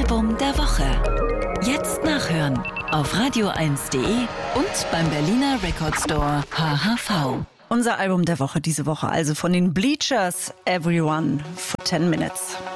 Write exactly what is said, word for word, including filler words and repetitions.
Album der Woche. Jetzt nachhören auf radio eins punkt de und beim Berliner Record Store H H V. Unser Album der Woche diese Woche, also von den Bleachers, Everyone for ten minutes.